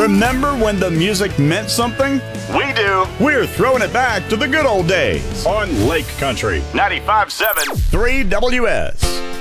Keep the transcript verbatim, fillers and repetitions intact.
Remember when the music meant something? We do. We're throwing it back to the good old days on Lake Country ninety-five point seven. three W S.